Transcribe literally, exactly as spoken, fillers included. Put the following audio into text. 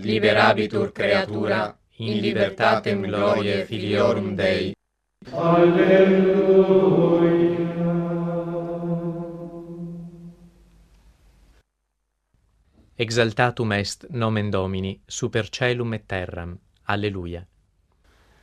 liberabitur creatura, in libertatem gloriae filiorum Dei. Alleluia. Exaltatum est nomen Domini super caelum et terram. Alleluia.